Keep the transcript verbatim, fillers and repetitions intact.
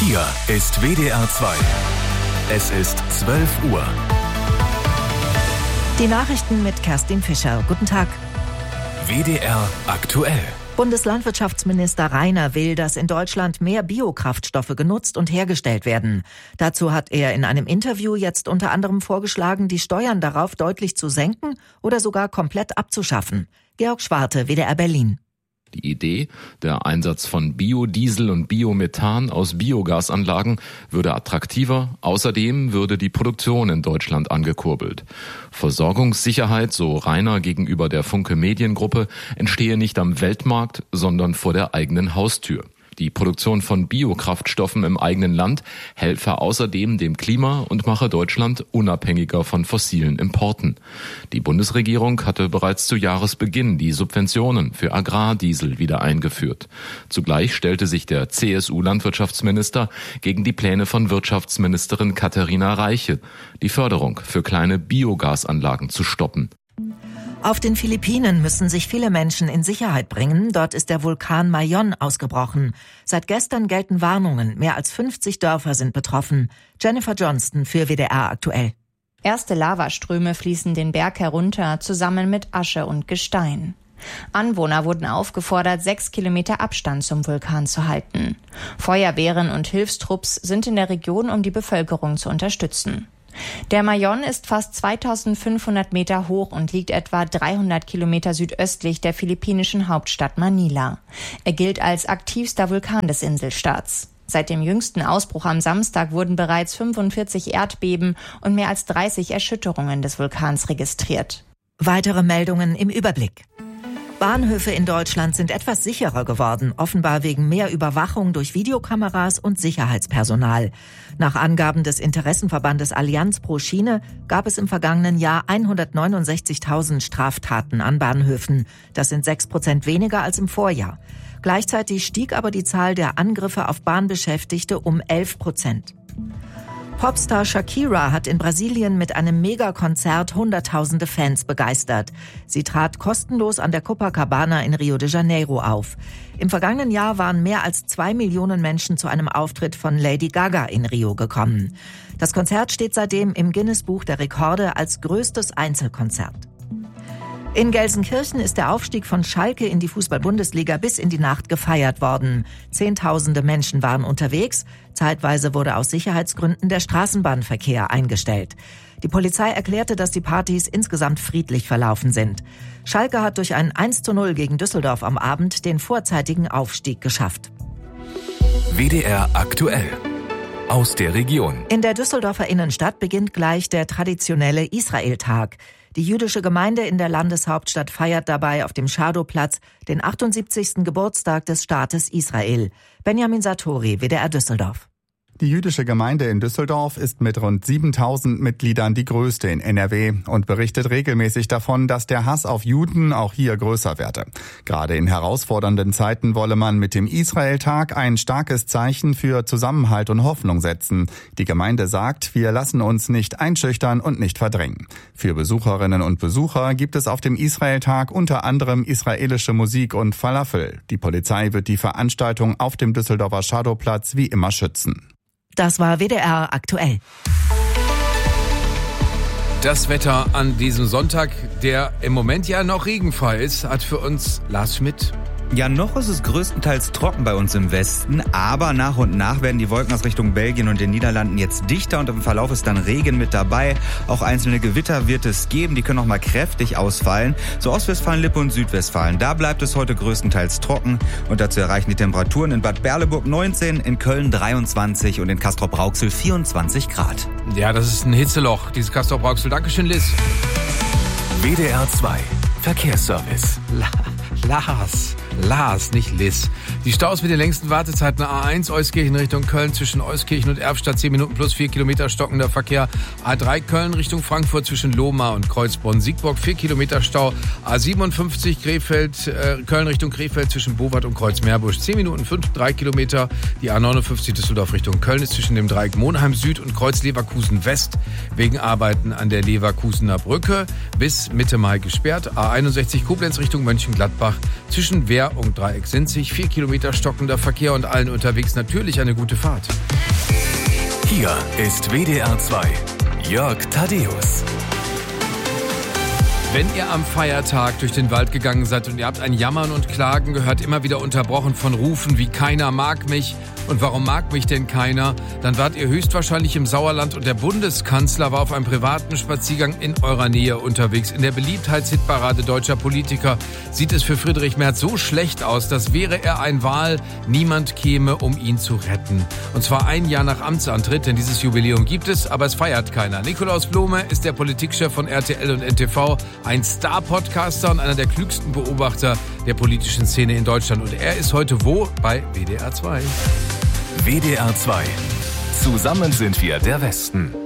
Hier ist W D R zwei. Es ist zwölf Uhr. Die Nachrichten mit Kerstin Fischer. Guten Tag. W D R aktuell. Bundeslandwirtschaftsminister Reiner will, dass in Deutschland mehr Biokraftstoffe genutzt und hergestellt werden. Dazu hat er in einem Interview jetzt unter anderem vorgeschlagen, die Steuern darauf deutlich zu senken oder sogar komplett abzuschaffen. Georg Schwarte, W D R Berlin. Die Idee, der Einsatz von Biodiesel und Biomethan aus Biogasanlagen würde attraktiver. Außerdem würde die Produktion in Deutschland angekurbelt. Versorgungssicherheit, so Reiner gegenüber der Funke Mediengruppe, entstehe nicht am Weltmarkt, sondern vor der eigenen Haustür. Die Produktion von Biokraftstoffen im eigenen Land helfe außerdem dem Klima und mache Deutschland unabhängiger von fossilen Importen. Die Bundesregierung hatte bereits zu Jahresbeginn die Subventionen für Agrardiesel wieder eingeführt. Zugleich stellte sich der C S U-Landwirtschaftsminister gegen die Pläne von Wirtschaftsministerin Katharina Reiche, die Förderung für kleine Biogasanlagen zu stoppen. Auf den Philippinen müssen sich viele Menschen in Sicherheit bringen. Dort ist der Vulkan Mayon ausgebrochen. Seit gestern gelten Warnungen. Mehr als fünfzig Dörfer sind betroffen. Jennifer Johnston für W D R aktuell. Erste Lavaströme fließen den Berg herunter, zusammen mit Asche und Gestein. Anwohner wurden aufgefordert, sechs Kilometer Abstand zum Vulkan zu halten. Feuerwehren und Hilfstrupps sind in der Region, um die Bevölkerung zu unterstützen. Der Mayon ist fast zweitausendfünfhundert Meter hoch und liegt etwa dreihundert Kilometer südöstlich der philippinischen Hauptstadt Manila. Er gilt als aktivster Vulkan des Inselstaats. Seit dem jüngsten Ausbruch am Samstag wurden bereits fünfundvierzig Erdbeben und mehr als dreißig Erschütterungen des Vulkans registriert. Weitere Meldungen im Überblick. Bahnhöfe in Deutschland sind etwas sicherer geworden, offenbar wegen mehr Überwachung durch Videokameras und Sicherheitspersonal. Nach Angaben des Interessenverbandes Allianz pro Schiene gab es im vergangenen Jahr hundertneunundsechzigtausend Straftaten an Bahnhöfen. Das sind sechs Prozent weniger als im Vorjahr. Gleichzeitig stieg aber die Zahl der Angriffe auf Bahnbeschäftigte um elf Prozent. Popstar Shakira hat in Brasilien mit einem Megakonzert hunderttausende Fans begeistert. Sie trat kostenlos an der Copacabana in Rio de Janeiro auf. Im vergangenen Jahr waren mehr als zwei Millionen Menschen zu einem Auftritt von Lady Gaga in Rio gekommen. Das Konzert steht seitdem im Guinness-Buch der Rekorde als größtes Einzelkonzert. In Gelsenkirchen ist der Aufstieg von Schalke in die Fußball-Bundesliga bis in die Nacht gefeiert worden. Zehntausende Menschen waren unterwegs. Zeitweise wurde aus Sicherheitsgründen der Straßenbahnverkehr eingestellt. Die Polizei erklärte, dass die Partys insgesamt friedlich verlaufen sind. Schalke hat durch ein eins zu null gegen Düsseldorf am Abend den vorzeitigen Aufstieg geschafft. W D R aktuell. Aus der Region. In der Düsseldorfer Innenstadt beginnt gleich der traditionelle Israel-Tag. Die jüdische Gemeinde in der Landeshauptstadt feiert dabei auf dem Schadowplatz den achtundsiebzigsten Geburtstag des Staates Israel. Benjamin Satori, W D R Düsseldorf. Die jüdische Gemeinde in Düsseldorf ist mit rund siebentausend Mitgliedern die größte in N R W und berichtet regelmäßig davon, dass der Hass auf Juden auch hier größer werde. Gerade in herausfordernden Zeiten wolle man mit dem Israel-Tag ein starkes Zeichen für Zusammenhalt und Hoffnung setzen. Die Gemeinde sagt, wir lassen uns nicht einschüchtern und nicht verdrängen. Für Besucherinnen und Besucher gibt es auf dem Israel-Tag unter anderem israelische Musik und Falafel. Die Polizei wird die Veranstaltung auf dem Düsseldorfer Schadowplatz wie immer schützen. Das war W D R aktuell. Das Wetter an diesem Sonntag, der im Moment ja noch regenfrei ist, hat für uns Lars Schmidt. Ja, noch ist es größtenteils trocken bei uns im Westen, aber nach und nach werden die Wolken aus Richtung Belgien und den Niederlanden jetzt dichter und im Verlauf ist dann Regen mit dabei. Auch einzelne Gewitter wird es geben, die können auch mal kräftig ausfallen. So Ostwestfalen, Lippe und Südwestfalen, da bleibt es heute größtenteils trocken und dazu erreichen die Temperaturen in Bad Berleburg neunzehn, in Köln dreiundzwanzig und in Castrop-Rauxel vierundzwanzig Grad. Ja, das ist ein Hitzeloch, dieses Castrop-Rauxel. Dankeschön, Liz. W D R zwei Verkehrsservice. La- Lars. Lars, nicht Liz. Die Staus mit den längsten Wartezeiten A eins Euskirchen Richtung Köln zwischen Euskirchen und Erfstadt zehn Minuten plus vier Kilometer stockender Verkehr. A drei Köln Richtung Frankfurt zwischen Lohmar und Kreuzbronn-Siegburg vier Kilometer Stau. A siebenundfünfzig Krefeld, äh, Köln Richtung Krefeld zwischen Bowart und Kreuzmeerbusch zehn Minuten fünf, drei Kilometer. Die A neunundfünfzig Düsseldorf Richtung Köln ist zwischen dem Dreieck Monheim Süd und Kreuz Leverkusen West wegen Arbeiten an der Leverkusener Brücke bis Mitte Mai gesperrt. A einundsechzig Koblenz Richtung Mönchengladbach zwischen Wehr Verkehr, Dreieck Sinzig, vier Kilometer stockender Verkehr und allen unterwegs natürlich eine gute Fahrt. Hier ist W D R zwei. Jörg Thaddeus. Wenn ihr am Feiertag durch den Wald gegangen seid und ihr habt ein Jammern und Klagen gehört, immer wieder unterbrochen von Rufen wie "Keiner mag mich" und "Warum mag mich denn keiner?", dann wart ihr höchstwahrscheinlich im Sauerland und der Bundeskanzler war auf einem privaten Spaziergang in eurer Nähe unterwegs. In der Beliebtheitshitparade deutscher Politiker sieht es für Friedrich Merz so schlecht aus, dass wäre er ein Wal, niemand käme, um ihn zu retten. Und zwar ein Jahr nach Amtsantritt, denn dieses Jubiläum gibt es, aber es feiert keiner. Nikolaus Blome ist der Politikchef von R T L und N T V, ein Star-Podcaster und einer der klügsten Beobachter der politischen Szene in Deutschland. Und er ist heute wo? Bei W D R zwei. W D R zwei. Zusammen sind wir der Westen.